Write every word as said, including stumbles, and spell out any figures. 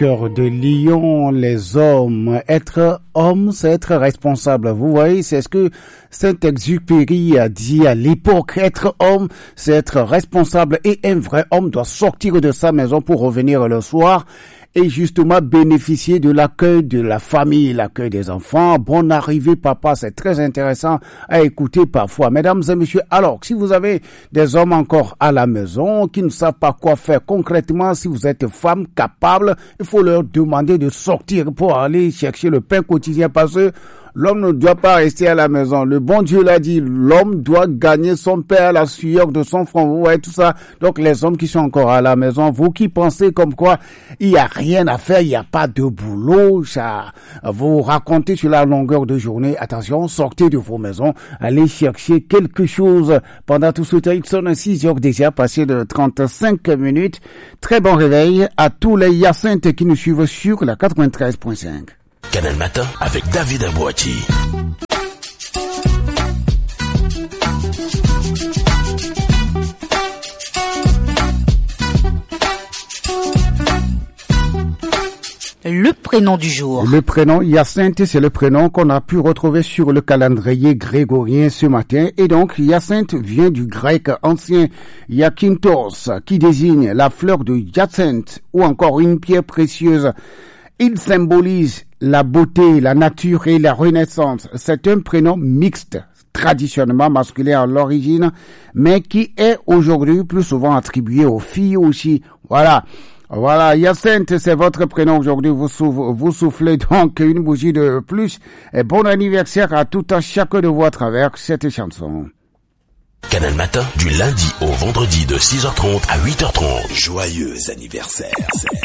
cœur de lion, les hommes. Être homme, c'est être responsable. Vous voyez, c'est ce que Saint-Exupéry a dit à l'époque. Être homme, c'est être responsable. Et un vrai homme doit sortir de sa maison pour revenir le soir et justement bénéficier de l'accueil de la famille, l'accueil des enfants. Bonne arrivée, papa, c'est très intéressant à écouter parfois. Mesdames et messieurs, alors, si vous avez des hommes encore à la maison qui ne savent pas quoi faire concrètement, si vous êtes femme capable, il faut leur demander de sortir pour aller chercher le pain quotidien parce que l'homme ne doit pas rester à la maison. Le bon Dieu l'a dit, l'homme doit gagner son pain à la sueur de son front. Vous voyez tout ça. Donc les hommes qui sont encore à la maison, vous qui pensez comme quoi il n'y a rien à faire, il n'y a pas de boulot, ça vous racontez sur la longueur de journée, attention, sortez de vos maisons, allez chercher quelque chose. Pendant tout ce temps, il sonne six heures déjà, passé de trente-cinq minutes. Très bon réveil à tous les Hyacinthes qui nous suivent sur la quatre-vingt-treize point cinq. Canal Matin avec David Abouati. Le prénom du jour. Le prénom Hyacinthe, c'est le prénom qu'on a pu retrouver sur le calendrier grégorien ce matin. Et donc, Hyacinthe vient du grec ancien Iakintos, qui désigne la fleur de Hyacinthe ou encore une pierre précieuse. Il symbolise la beauté, la nature et la renaissance. C'est un prénom mixte, traditionnellement masculin à l'origine, mais qui est aujourd'hui plus souvent attribué aux filles aussi. Voilà. Voilà, Hyacinthe, c'est votre prénom aujourd'hui. Vous, soufflez, vous soufflez donc une bougie de plus. Et bon anniversaire à tout un chacun de vous à travers cette chanson. Canal Matin, du lundi au vendredi de six heures trente à huit heures trente. Joyeux anniversaire.